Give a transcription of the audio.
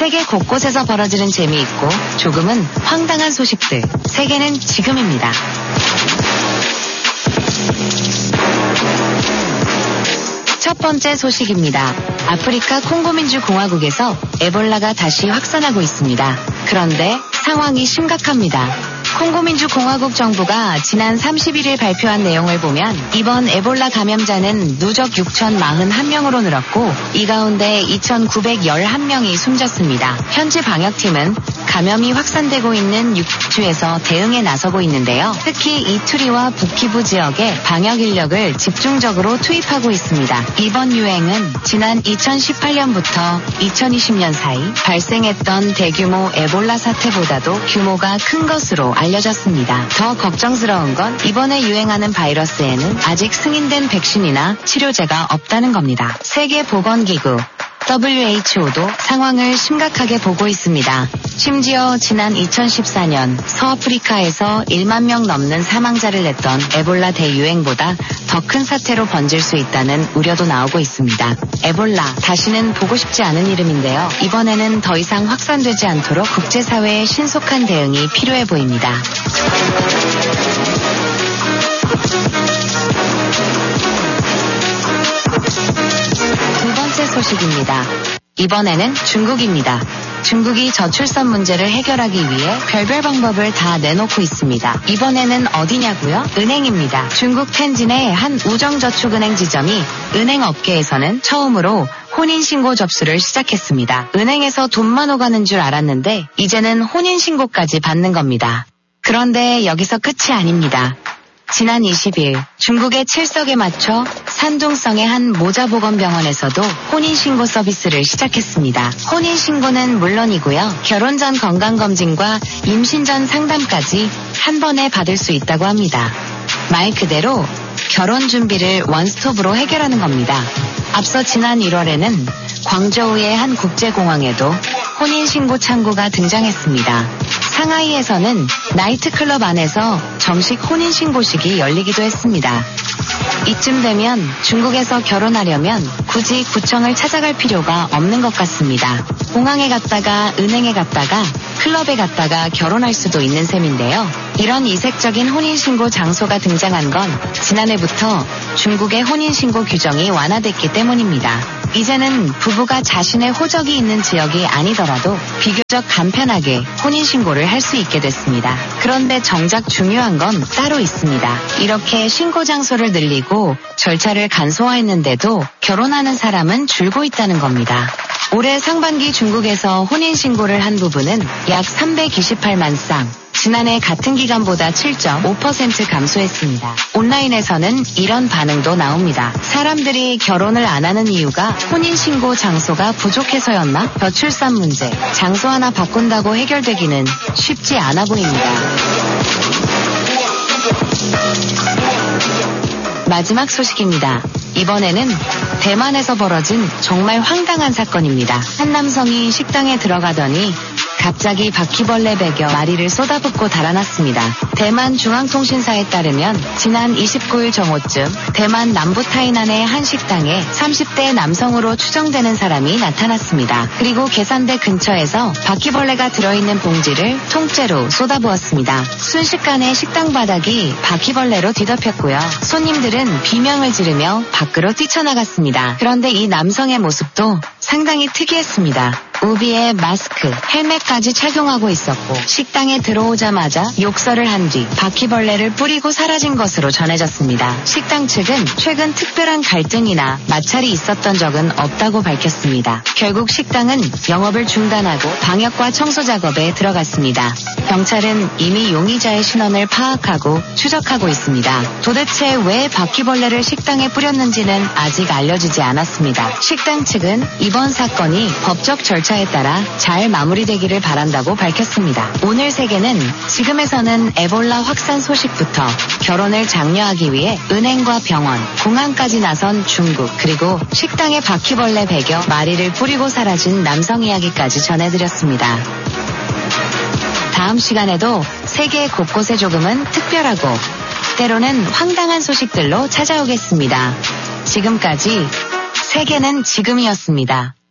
세계 곳곳에서 벌어지는 재미있고 조금은 황당한 소식들. 세계는 지금입니다. 첫 번째 소식입니다. 아프리카 콩고민주공화국에서 에볼라가 다시 확산하고 있습니다. 그런데 상황이 심각합니다. 콩고민주공화국 정부가 지난 31일 발표한 내용을 보면 이번 에볼라 감염자는 누적 6,041명으로 늘었고 이 가운데 2,911명이 숨졌습니다. 현지 방역팀은 감염이 확산되고 있는 6주에서 대응에 나서고 있는데요. 특히 이투리와 북키부 지역에 방역 인력을 집중적으로 투입하고 있습니다. 이번 유행은 지난 2018년부터 2020년 사이 발생했던 대규모 에볼라 사태보다도 규모가 큰 것으로 알려졌습니다. 더 걱정스러운 건 이번에 유행하는 바이러스에는 아직 승인된 백신이나 치료제가 없다는 겁니다. 세계보건기구 WHO도 상황을 심각하게 보고 있습니다. 심지어 지난 2014년 서아프리카에서 1만 명 넘는 사망자를 냈던 에볼라 대유행보다 더 큰 사태로 번질 수 있다는 우려도 나오고 있습니다. 에볼라, 다시는 보고 싶지 않은 이름인데요. 이번에는 더 이상 확산되지 않도록 국제사회의 신속한 대응이 필요해 보입니다. 두 번째 소식입니다. 이번에는 중국입니다. 중국이 저출산 문제를 해결하기 위해 별별 방법을 다 내놓고 있습니다. 이번에는 어디냐고요? 은행입니다. 중국 텐진의 한 우정저축은행 지점이 은행업계에서는 처음으로 혼인신고 접수를 시작했습니다. 은행에서 돈만 오가는 줄 알았는데 이제는 혼인신고까지 받는 겁니다. 그런데 여기서 끝이 아닙니다. 지난 20일 중국의 칠석에 맞춰 산둥성의 한 모자보건병원에서도 혼인신고 서비스를 시작했습니다. 혼인신고는 물론이고요. 결혼 전 건강검진과 임신 전 상담까지 한 번에 받을 수 있다고 합니다. 말 그대로 결혼 준비를 원스톱으로 해결하는 겁니다. 앞서 지난 1월에는 광저우의 한 국제공항에도 혼인신고 창구가 등장했습니다. 상하이에서는 나이트클럽 안에서 정식 혼인신고식이 열리기도 했습니다. 이쯤 되면 중국에서 결혼하려면 굳이 구청을 찾아갈 필요가 없는 것 같습니다. 공항에 갔다가 은행에 갔다가 클럽에 갔다가 결혼할 수도 있는 셈인데요. 이런 이색적인 혼인신고 장소가 등장한 건 지난해부터 중국의 혼인신고 규정이 완화됐기 때문입니다. 이제는 부부가 자신의 호적이 있는 지역이 아니더라도 비교적 간편하게 혼인신고를 할 수 있게 됐습니다. 그런데 정작 중요한 건 따로 있습니다. 이렇게 신고 장소를 늘리고 절차를 간소화했는데도 결혼하는 사람은 줄고 있다는 겁니다. 올해 상반기 중국에서 혼인신고를 한 부부는 약 328만 쌍. 지난해 같은 기간보다 7.5% 감소했습니다. 온라인에서는 이런 반응도 나옵니다. 사람들이 결혼을 안 하는 이유가 혼인신고 장소가 부족해서였나? 저출산 문제, 장소 하나 바꾼다고 해결되기는 쉽지 않아 보입니다. 마지막 소식입니다. 이번에는 대만에서 벌어진 정말 황당한 사건입니다. 한 남성이 식당에 들어가더니 갑자기 바퀴벌레 100여 마리를 쏟아붓고 달아났습니다. 대만 중앙통신사에 따르면 지난 29일 정오쯤 대만 남부 타이난의 한 식당에 30대 남성으로 추정되는 사람이 나타났습니다. 그리고 계산대 근처에서 바퀴벌레가 들어있는 봉지를 통째로 쏟아부었습니다. 순식간에 식당 바닥이 바퀴벌레로 뒤덮였고요. 손님들은 비명을 지르며 밖으로 뛰쳐나갔습니다. 그런데 이 남성의 모습도 상당히 특이했습니다. 우비에 마스크, 헬멧까지 착용하고 있었고 식당에 들어오자마자 욕설을 한 뒤 바퀴벌레를 뿌리고 사라진 것으로 전해졌습니다. 식당 측은 최근 특별한 갈등이나 마찰이 있었던 적은 없다고 밝혔습니다. 결국 식당은 영업을 중단하고 방역과 청소 작업에 들어갔습니다. 경찰은 이미 용의자의 신원을 파악하고 추적하고 있습니다. 도대체 왜 바퀴벌레를 식당에 뿌렸는지는 아직 알려지지 않았습니다. 식당 측은 이번 사건이 법적 절차에 따라 잘 마무리되기를 바란다고 밝혔습니다. 오늘 세계는 지금에서는 에볼라 확산 소식부터 결혼을 장려하기 위해 은행과 병원, 공항까지 나선 중국, 그리고 식당에 바퀴벌레 100여 마리를 뿌리고 사라진 남성 이야기까지 전해드렸습니다. 다음 시간에도 세계 곳곳에 조금은 특별하고 때로는 황당한 소식들로 찾아오겠습니다. 지금까지 세계는 지금이었습니다.